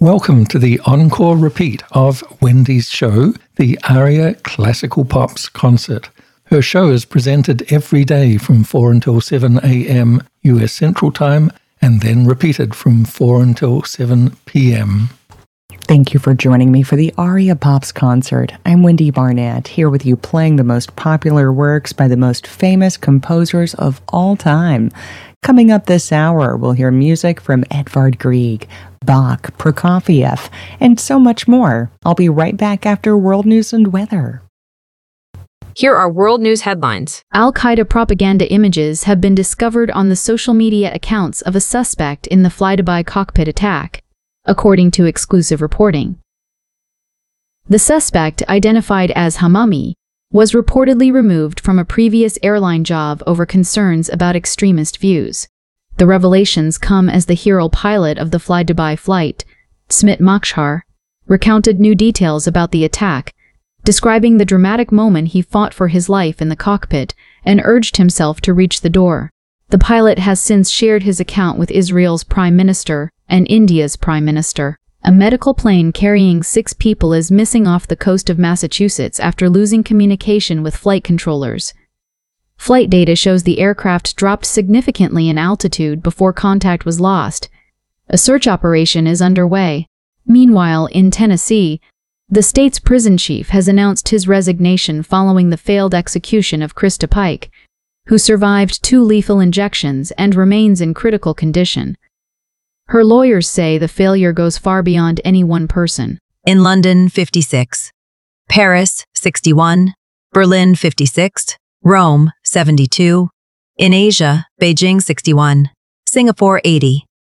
Welcome to the encore repeat of Wendy's show, the ARIA Classical Pops Concert. Her show is presented every day from 4 until 7 a.m. US Central Time and then repeated from 4 until 7 p.m. Thank you for joining me for the ARIA Pops Concert. I'm Wendy Barnett, here with you playing the most popular works by the most famous composers of all time. Coming up this hour, we'll hear music from Edvard Grieg, Bach, Prokofiev, and so much more. I'll be right back after World News and Weather. Here are world news headlines. Al-Qaeda propaganda images have been discovered on the social media accounts of a suspect in the fly-Dubai cockpit attack, according to exclusive reporting. The suspect, identified as Hamami, was reportedly removed from a previous airline job over concerns about extremist views. The revelations come as the hero pilot of the fly-Dubai flight, Smit Makshar, recounted new details about the attack, describing the dramatic moment he fought for his life in the cockpit and urged himself to reach the door. The pilot has since shared his account with Israel's Prime Minister and India's Prime Minister. A medical plane carrying 6 people is missing off the coast of Massachusetts after losing communication with flight controllers. Flight data shows the aircraft dropped significantly in altitude before contact was lost. A search operation is underway. Meanwhile, in Tennessee, the state's prison chief has announced his resignation following the failed execution of Krista Pike, who survived 2 lethal injections and remains in critical condition. Her lawyers say the failure goes far beyond any one person. In London, 56. Paris, 61. Berlin, 56. Rome, 72. In Asia, Beijing, 61. Singapore, 80.